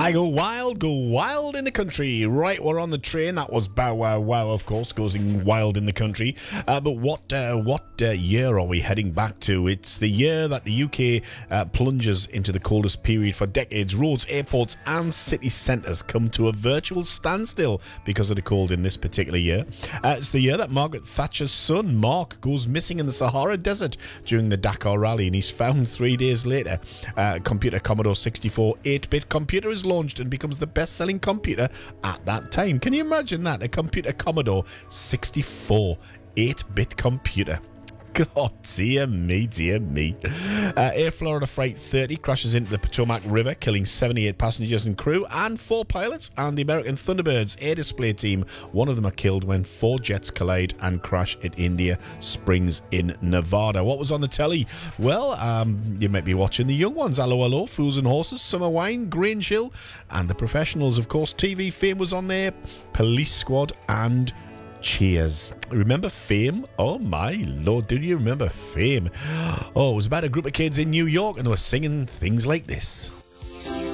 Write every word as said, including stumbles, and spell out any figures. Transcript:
I go wild, go wild in the country. Right, we're on the train. That was Bow Wow Wow, of course, going wild in the country. Uh, but what uh, what uh, year are we heading back to? It's the year that the U K uh, plunges into the coldest period for decades. Roads, airports and city centres come to a virtual standstill because of the cold in this particular year. Uh, it's the year that Margaret Thatcher's son, Mark, goes missing in the Sahara Desert during the Dakar Rally, and he's found three days later. Uh, computer Commodore sixty-four eight-bit computer is launched and becomes the best-selling computer at that time. Can you imagine that? A computer Commodore sixty-four eight-bit computer. God, dear me, dear me. Uh, Air Florida Flight thirty crashes into the Potomac River, killing seventy-eight passengers and crew and four pilots. And the American Thunderbirds air display team, one of them are killed when four jets collide and crash at India Springs in Nevada. What was on the telly? Well, um, you might be watching The Young Ones, Hello Hello, Fools and Horses, Summer Wine, Grange Hill, and The Professionals. Of course, T V Fame was on there, Police Squad, and Cheers. Remember Fame? Oh my lord, do you remember Fame? Oh, it was about a group of kids in New York and they were singing things like this.